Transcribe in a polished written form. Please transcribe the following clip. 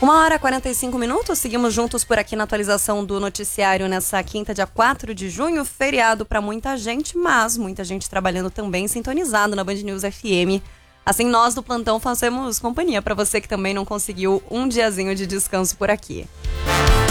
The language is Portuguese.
1h45, seguimos juntos por aqui na atualização do noticiário nessa quinta, dia 4 de junho, feriado para muita gente, mas muita gente trabalhando também, sintonizado na Band News FM. Assim, nós do plantão fazemos companhia para você que também não conseguiu um diazinho de descanso por aqui.